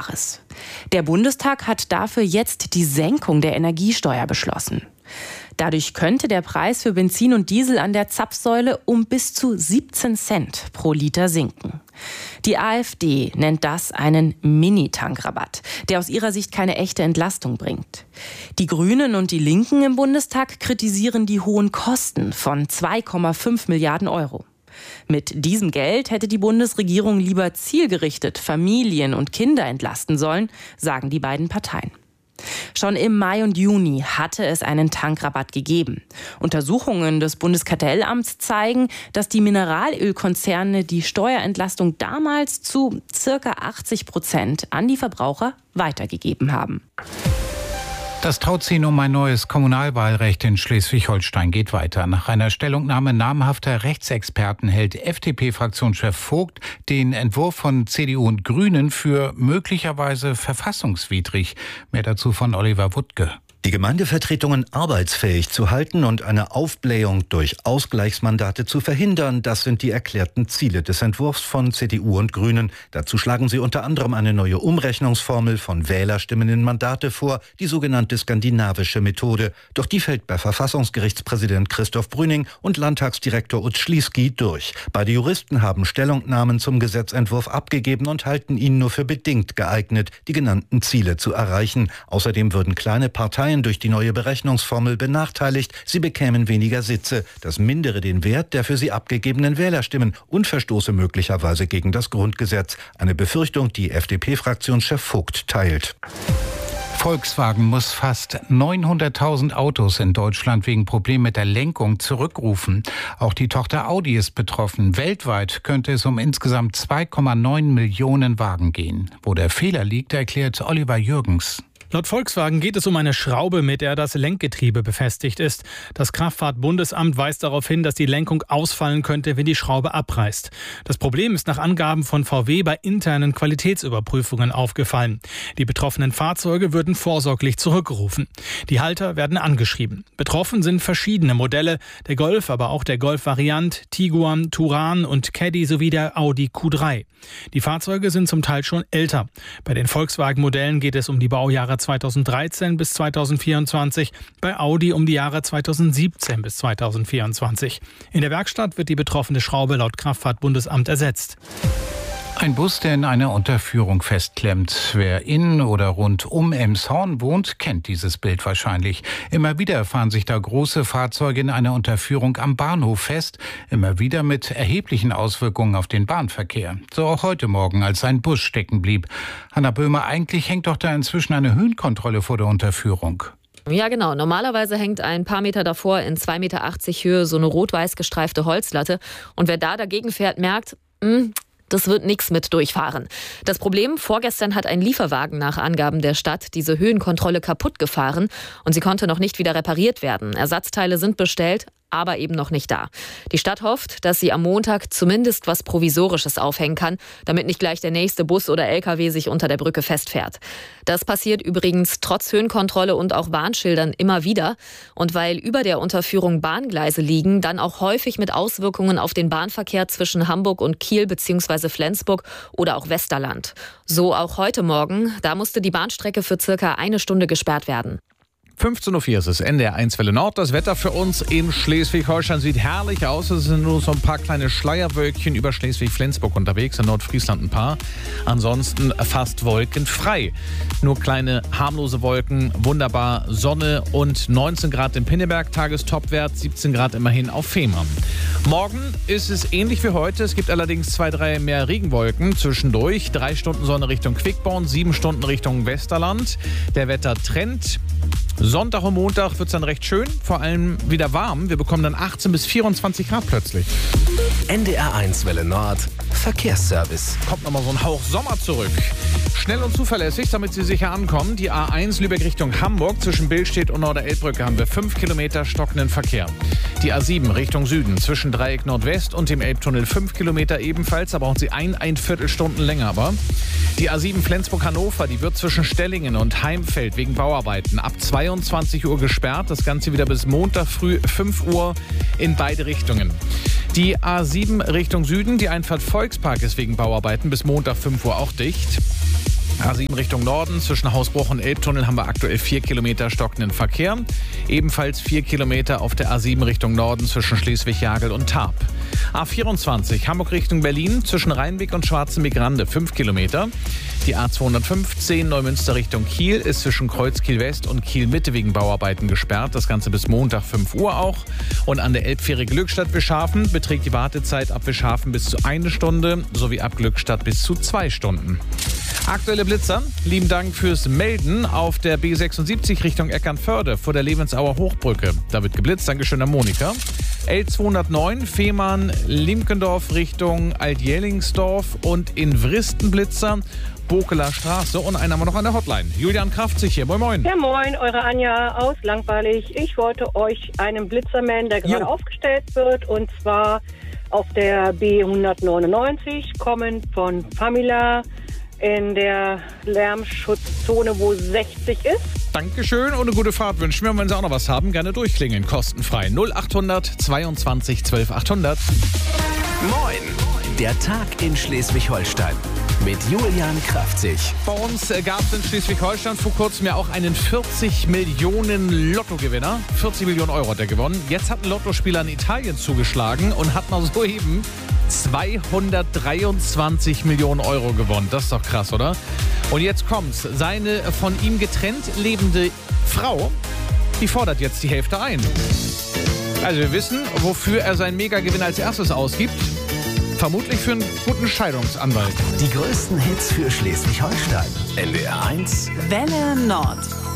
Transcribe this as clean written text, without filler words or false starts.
Einfaches. Der Bundestag hat dafür jetzt die Senkung der Energiesteuer beschlossen. Dadurch könnte der Preis für Benzin und Diesel an der Zapfsäule um bis zu 17 Cent pro Liter sinken. Die AfD nennt das einen Mini-Tankrabatt, der aus ihrer Sicht keine echte Entlastung bringt. Die Grünen und die Linken im Bundestag kritisieren die hohen Kosten von 2,5 Milliarden Euro. Mit diesem Geld hätte die Bundesregierung lieber zielgerichtet Familien und Kinder entlasten sollen, sagen die beiden Parteien. Schon im Mai und Juni hatte es einen Tankrabatt gegeben. Untersuchungen des Bundeskartellamts zeigen, dass die Mineralölkonzerne die Steuerentlastung damals zu ca. 80% an die Verbraucher weitergegeben haben. Das Tauziehen um ein neues Kommunalwahlrecht in Schleswig-Holstein geht weiter. Nach einer Stellungnahme namhafter Rechtsexperten hält FDP-Fraktionschef Vogt den Entwurf von CDU und Grünen für möglicherweise verfassungswidrig. Mehr dazu von Oliver Wuttke. Die Gemeindevertretungen arbeitsfähig zu halten und eine Aufblähung durch Ausgleichsmandate zu verhindern, das sind die erklärten Ziele des Entwurfs von CDU und Grünen. Dazu schlagen sie unter anderem eine neue Umrechnungsformel von Wählerstimmen in Mandate vor, die sogenannte skandinavische Methode. Doch die fällt bei Verfassungsgerichtspräsident Christoph Brüning und Landtagsdirektor Utz Schlieski durch. Beide Juristen haben Stellungnahmen zum Gesetzentwurf abgegeben und halten ihn nur für bedingt geeignet, die genannten Ziele zu erreichen. Außerdem würden kleine Parteien durch die neue Berechnungsformel benachteiligt, sie bekämen weniger Sitze. Das mindere den Wert der für sie abgegebenen Wählerstimmen und verstoße möglicherweise gegen das Grundgesetz. Eine Befürchtung, die FDP-Fraktionschef Vogt teilt. Volkswagen muss fast 900.000 Autos in Deutschland wegen Problemen mit der Lenkung zurückrufen. Auch die Tochter Audi ist betroffen. Weltweit könnte es um insgesamt 2,9 Millionen Wagen gehen. Wo der Fehler liegt, erklärt Oliver Jürgens. Laut Volkswagen geht es um eine Schraube, mit der das Lenkgetriebe befestigt ist. Das Kraftfahrtbundesamt weist darauf hin, dass die Lenkung ausfallen könnte, wenn die Schraube abreißt. Das Problem ist nach Angaben von VW bei internen Qualitätsüberprüfungen aufgefallen. Die betroffenen Fahrzeuge würden vorsorglich zurückgerufen. Die Halter werden angeschrieben. Betroffen sind verschiedene Modelle, der Golf, aber auch der Golf-Variant, Tiguan, Touran und Caddy sowie der Audi Q3. Die Fahrzeuge sind zum Teil schon älter. Bei den Volkswagen-Modellen geht es um die Baujahre 2013 bis 2024, bei Audi um die Jahre 2017 bis 2024. In der Werkstatt wird die betroffene Schraube laut Kraftfahrtbundesamt ersetzt. Ein Bus, der in einer Unterführung festklemmt. Wer in oder rund um Elmshorn wohnt, kennt dieses Bild wahrscheinlich. Immer wieder fahren sich da große Fahrzeuge in einer Unterführung am Bahnhof fest. Immer wieder mit erheblichen Auswirkungen auf den Bahnverkehr. So auch heute Morgen, als ein Bus stecken blieb. Hanna Böhmer, eigentlich hängt doch da inzwischen eine Höhenkontrolle vor der Unterführung. Ja, genau. Normalerweise hängt ein paar Meter davor in 2,80 Meter Höhe so eine rot-weiß gestreifte Holzlatte. Und wer da dagegen fährt, merkt, das wird nichts mit durchfahren. Das Problem, vorgestern hat ein Lieferwagen nach Angaben der Stadt diese Höhenkontrolle kaputt gefahren und sie konnte noch nicht wieder repariert werden. Ersatzteile sind bestellt, aber eben noch nicht da. Die Stadt hofft, dass sie am Montag zumindest was Provisorisches aufhängen kann, damit nicht gleich der nächste Bus oder LKW sich unter der Brücke festfährt. Das passiert übrigens trotz Höhenkontrolle und auch Warnschildern immer wieder. Und weil über der Unterführung Bahngleise liegen, dann auch häufig mit Auswirkungen auf den Bahnverkehr zwischen Hamburg und Kiel bzw. Flensburg oder auch Westerland. So auch heute Morgen. Da musste die Bahnstrecke für circa eine Stunde gesperrt werden. 15:04 Uhr ist es NDR 1 Welle Nord. Das Wetter für uns in Schleswig-Holstein sieht herrlich aus. Es sind nur so ein paar kleine Schleierwölkchen über Schleswig-Flensburg unterwegs, in Nordfriesland ein paar. Ansonsten fast wolkenfrei. Nur kleine harmlose Wolken, wunderbar Sonne und 19 Grad im Pinneberg, Tagestopwert, 17 Grad immerhin auf Fehmarn. Morgen ist es ähnlich wie heute. Es gibt allerdings 2, 3 mehr Regenwolken zwischendurch. 3 Stunden Sonne Richtung Quickborn, 7 Stunden Richtung Westerland. Der Wettertrend: Sonntag und Montag wird es dann recht schön, vor allem wieder warm. Wir bekommen dann 18 bis 24 Grad plötzlich. NDR 1 Welle Nord, Verkehrsservice. Kommt nochmal so ein Hauch Sommer zurück. Schnell und zuverlässig, damit Sie sicher ankommen. Die A1 Lübeck Richtung Hamburg. Zwischen Billstedt und Norderelbbrücke haben wir 5 Kilometer stockenden Verkehr. Die A7 Richtung Süden. Zwischen Dreieck Nordwest und dem Elbtunnel 5 Kilometer ebenfalls. Da brauchen Sie ein Viertelstunden länger. Aber die A7 Flensburg-Hannover, die wird zwischen Stellingen und Heimfeld wegen Bauarbeiten ab 22 Uhr gesperrt. Das Ganze wieder bis Montag früh 5 Uhr in beide Richtungen. Die A7 Richtung Süden, die Einfahrt Volkspark ist wegen Bauarbeiten bis Montag 5 Uhr auch dicht. A7 Richtung Norden, zwischen Hausbruch und Elbtunnel haben wir aktuell 4 Kilometer stockenden Verkehr. Ebenfalls 4 Kilometer auf der A7 Richtung Norden zwischen Schleswig-Jagel und Tarp. A24 Hamburg Richtung Berlin, zwischen Rheinweg und Schwarzenbeck-Rande 5 Kilometer. Die A215 Neumünster Richtung Kiel ist zwischen Kreuz-Kiel West und Kiel-Mitte wegen Bauarbeiten gesperrt. Das Ganze bis Montag 5 Uhr auch. Und an der Elbfähre Glückstadt-Wischhafen beträgt die Wartezeit ab Wischhafen bis zu 1 Stunde sowie ab Glückstadt bis zu 2 Stunden. Aktuelle Blitzer, lieben Dank fürs Melden auf der B76 Richtung Eckernförde vor der Levensauer Hochbrücke. Da wird geblitzt, Dankeschön an Monika. L209 Fehmarn-Limkendorf Richtung Altjählingsdorf und in Wristenblitzer Bokeler Straße. Und einen haben wir noch an der Hotline. Julian Kraftzig hier. Moin, moin. Ja, moin, eure Anja aus Langweilig. Ich wollte euch einen Blitzer melden, der gerade aufgestellt wird. Und zwar auf der B199, kommend von Famila in der Lärmschutzzone, wo 60 ist. Dankeschön und eine gute Fahrt wünschen wir. Und wenn Sie auch noch was haben, gerne durchklingeln. Kostenfrei 0800 22 12 800. Moin, der Tag in Schleswig-Holstein mit Julian Kraftzig. Bei uns gab es in Schleswig-Holstein vor kurzem ja auch einen 40 Millionen Lottogewinner. 40 Millionen Euro hat er gewonnen. Jetzt hat ein Lottospieler in Italien zugeschlagen und hat mal soeben 223 Millionen Euro gewonnen. Das ist doch krass, oder? Und jetzt kommt's. Seine von ihm getrennt lebende Frau, die fordert jetzt die Hälfte ein. Also wir wissen, wofür er seinen Megagewinn als erstes ausgibt. Vermutlich für einen guten Scheidungsanwalt. Die größten Hits für Schleswig-Holstein. NDR 1 Welle Nord.